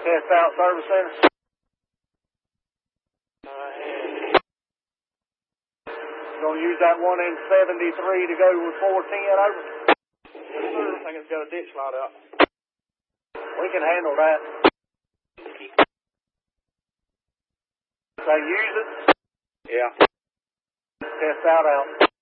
Test out, service center. Gonna use that one in 73 to go with 410 over. I think it's got a ditch slide out. We can handle that. They use it. Yeah. Test out.